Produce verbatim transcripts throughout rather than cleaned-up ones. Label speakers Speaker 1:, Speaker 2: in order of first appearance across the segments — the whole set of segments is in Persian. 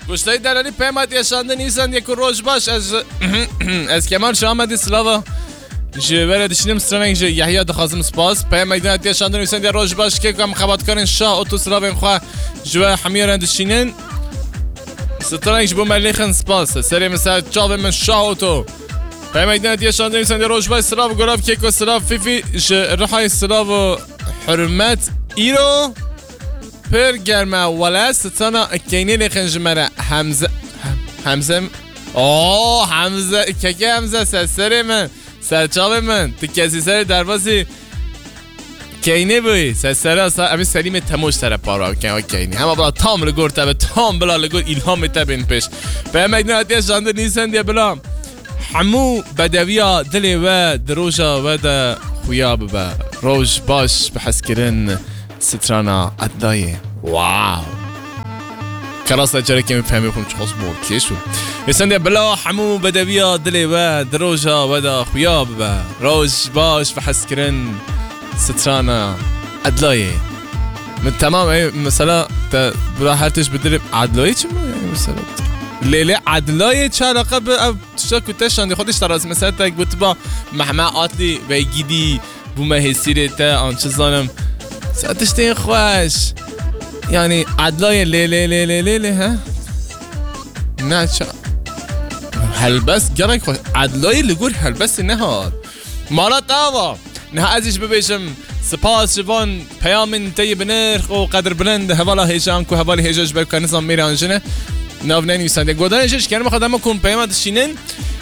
Speaker 1: گوشتای دلالی پیمات یشانده نیستن یک روز باش از از کمال شامدی سلاوا جوره دشینم سترنگ ج یحیی دخوازم سپاس پیمات یشانده نیستن یک روز باش که کم خبات کردن شاه اتو سلاوا خو جوه حمیران دشینن سترنگ ج بو ملیخن سپاس سری مثلا چاو من شاه اتو پیمات یشانده نیستن یک روز باش سلاوا گلاب کیکو سلاوا فیفی ج رحای سلاوا حرمت ایرو پر گرمه ولی ستانا کینی لیخن جمره حمزه حمزه آه حمزه که که حمزه سرسره من سرچاو من تو کسی سر دروازی کینی بوی سرسره اصلا امی سلیم تموش سر پارا که کینی همه بلا تام لگور تبه تام بلا لگور ایلهام تبین پیش به مگنه حتی شانده نیستن دیا بلا حمو بدویا دلی و دروجا و دا خویا ببا روش باش بحس کرن سترانا ادایه واو کلاسه چرا که میفهمی خون چخص بود کیشو یسنده بلا حمو بدویا دلی و دروجا و دا خویا ببا روش باش بحس کرن سترانا ادلایه من تمام ای مثلا تا بلا هرتش بدرب عدلایه چه مو یعنی مثلا لیلی عدلایه چه علاقه به تشتا کتشانده خودش تراز مثلا تک بود با محمه آتلی و گیدی بو مهسیره تا آنچه زانم ساعتش تین خوش یعنی عدلای لیلی لیلی لیلی ها نه چه هلبس گرک خوش عدلای لگور هلبس نهاد مالا تاوا نه ازش ببیشم سپاس جوان پیامن تی بنرخ و قدر بلند هوالا هیجان کو هوالا هیجاج برکا نظام میران جنه ناف ننویسنده گودانشش کنم خدام کن پیامد شینن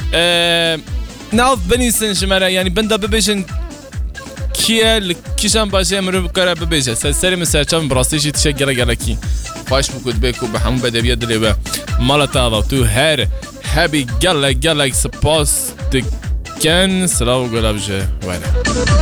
Speaker 1: ناف بنیسن شماره یعنی بنده ببیشن کیه کیشان باشه مرو بکره ببیشه سری مسرچام براستی چی گله گله کی خوش بکود بکو به همون بدویه دلی و مالا تاوا تو هر هبی گله گله سپاس دکن سلاو گلاب جه وله